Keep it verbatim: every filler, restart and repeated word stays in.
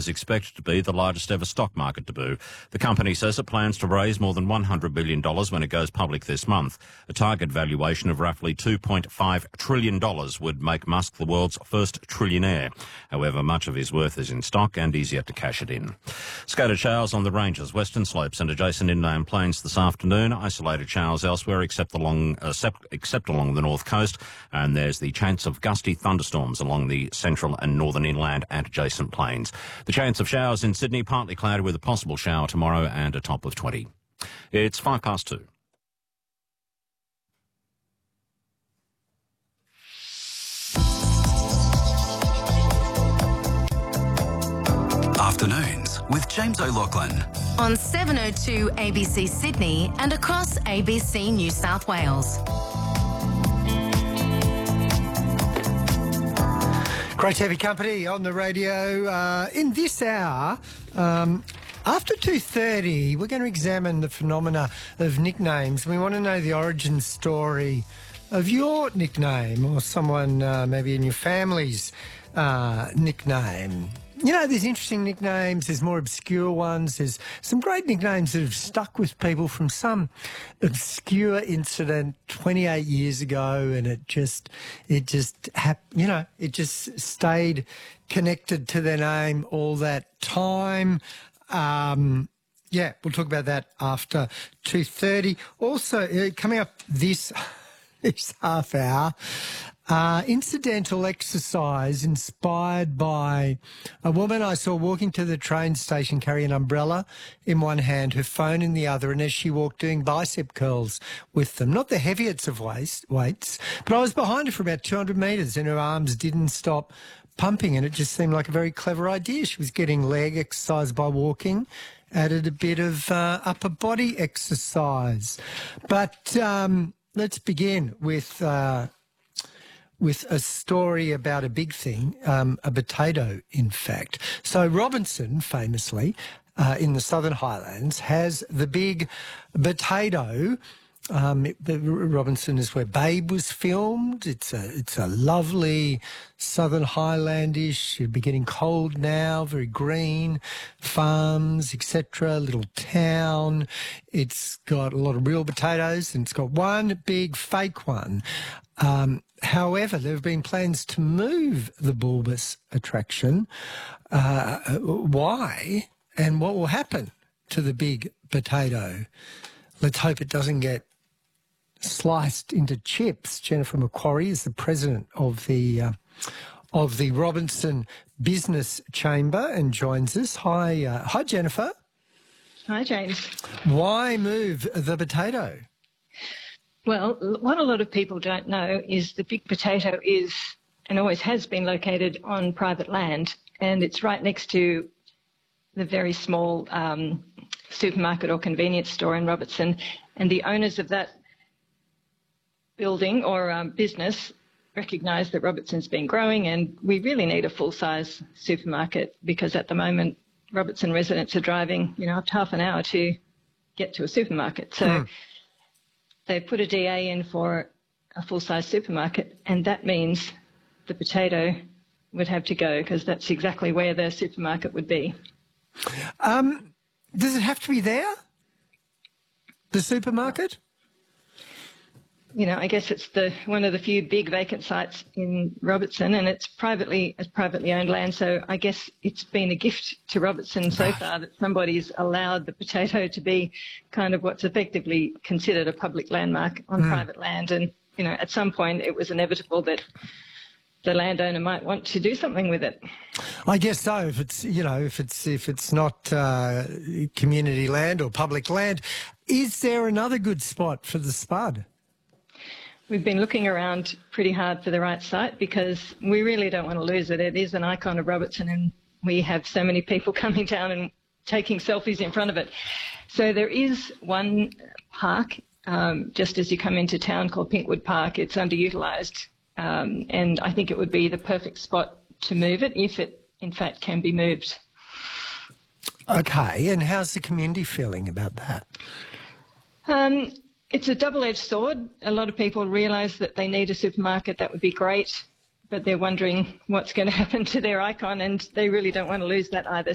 is expected to be the largest ever stock market debut. The company says it plans to raise more than one hundred billion dollars when it goes public this month. A target valuation of roughly two point five trillion dollars would make Musk the world's first trillionaire. However, much of his worth is in stock and he's yet to cash it in. Scattered showers on the ranges, western slopes and adjacent inland plains this afternoon. Isolated showers elsewhere except along, uh, except along the north coast. And there's the chance of gusty thunderstorms along the central and northern inland and adjacent plains. The chance of showers in Sydney, partly cloudy with a possible shower tomorrow and a top of twenty. It's five past two. Afternoons with James O'Loughlin. On seven oh two A B C Sydney and across A B C New South Wales. Great to have your company on the radio. Uh, in this hour, um, after two thirty, we're going to examine the phenomena of nicknames. We want to know the origin story of your nickname or someone uh, maybe in your family's uh, nickname. You know, there's interesting nicknames, there's more obscure ones, there's some great nicknames that have stuck with people from some obscure incident twenty-eight years ago, and it just, it just, hap- you know, it just stayed connected to their name all that time. Um, yeah, we'll talk about that after two thirty. Also, uh, coming up this, this half hour, Uh, incidental exercise inspired by a woman I saw walking to the train station carrying an umbrella in one hand, her phone in the other, and as she walked doing bicep curls with them. Not the heaviest of waist, weights, but I was behind her for about two hundred metres and her arms didn't stop pumping, and it just seemed like a very clever idea. She was getting leg exercise by walking, added a bit of uh, upper body exercise. But um, let's begin with... Uh, with a story about a big thing, um, a potato, in fact. So Robinson, famously, uh, in the Southern Highlands, has the big potato. Um, it, the, Robinson is where Babe was filmed. It's a, it's a lovely Southern Highlandish, it'll be getting cold now, very green, farms, et cetera, little town. It's got a lot of real potatoes and it's got one big fake one. Um, however, there have been plans to move the bulbous attraction. Uh, why and what will happen to the big potato? Let's hope it doesn't get sliced into chips. Jennifer Macquarie is the president of the uh, of the Robinson Business Chamber and joins us. Hi, uh, hi, Jennifer. Hi, James. Why move the potato? Well, what a lot of people don't know is the big potato is and always has been located on private land, and it's right next to the very small um, supermarket or convenience store in Robertson, and the owners of that building or um, business recognise that Robertson's been growing and we really need a full-size supermarket, because at the moment Robertson residents are driving, you know, up to half an hour to get to a supermarket. So hmm. they've put a D A in for a full-size supermarket, and that means the potato would have to go, because that's exactly where the supermarket would be. Um, does it have to be there, the supermarket? You know, I guess it's the one of the few big vacant sites in Robertson, and it's privately it's privately owned land. So I guess it's been a gift to Robertson so far that somebody's allowed the potato to be kind of what's effectively considered a public landmark on mm. private land. And, you know, at some point it was inevitable that the landowner might want to do something with it. I guess so. If it's, you know, if it's if it's not uh, community land or public land, is there another good spot for the spud? We've been looking around pretty hard for the right site, because we really don't want to lose it. It is an icon of Robertson, and we have so many people coming down and taking selfies in front of it. So there is one park um, just as you come into town called Pinkwood Park. It's underutilised, um, and I think it would be the perfect spot to move it if it, in fact, can be moved. Okay, and how's the community feeling about that? Um, It's a double-edged sword. A lot of people realise that they need a supermarket. That would be great, but they're wondering what's going to happen to their icon, and they really don't want to lose that either.